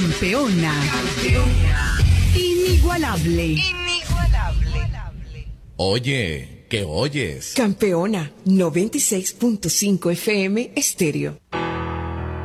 Campeona. Inigualable. Oye, ¿qué oyes? Campeona 96.5 FM Estéreo.